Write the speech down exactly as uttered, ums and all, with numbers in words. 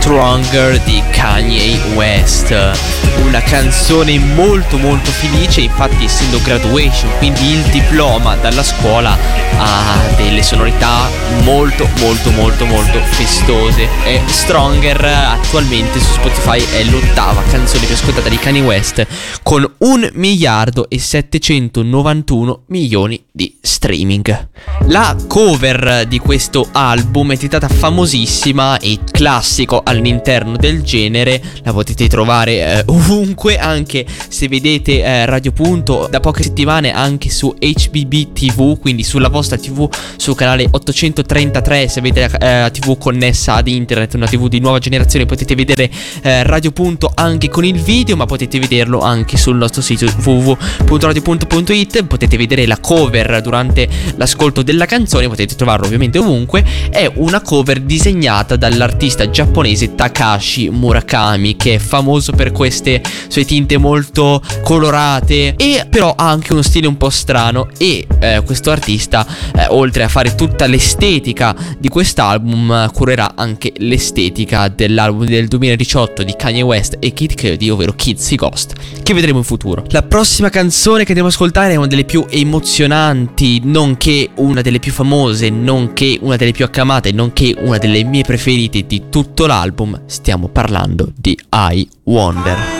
Stronger di Kanye West, una canzone molto molto felice. Infatti, essendo graduation, quindi il diploma dalla scuola, ha delle sonorità molto molto molto molto festose. E Stronger attualmente su Spotify è l'ottava canzone più ascoltata di Kanye West, con un miliardo e settecentonovantuno milioni di streaming. La cover di questo album è diventata famosissima e classico all'interno del genere, la potete trovare eh, ovunque, anche se vedete eh, Radio Punto da poche settimane anche su H B B T V, quindi sulla vostra tivù, sul canale ottocentotrentatré, se avete eh, la tivù connessa ad internet, una tivù di nuova generazione, potete vedere eh, Radio Punto anche con il video, ma potete vederlo anche sul nostro sito w w w punto radio punto punto i t. Potete vedere la cover durante l'ascolto della canzone, potete trovarlo ovviamente ovunque. È una cover disegnata dall'artista giapponese Takashi Murakami, che è famoso per queste sue tinte molto colorate, e però ha anche uno stile un po' strano. E eh, questo artista, eh, oltre a fare tutta l'estetica di quest'album, eh, curerà anche l'estetica dell'album del duemiladiciotto di Kanye West e Kid Cudi, ovvero Kids See Ghost, che vedremo in futuro. La prossima canzone che andiamo ad ascoltare è una delle più emozionanti, nonché una delle più famose, nonché una delle più acclamate, nonché una delle mie preferite di tutto l'album. Stiamo parlando di I Wonder.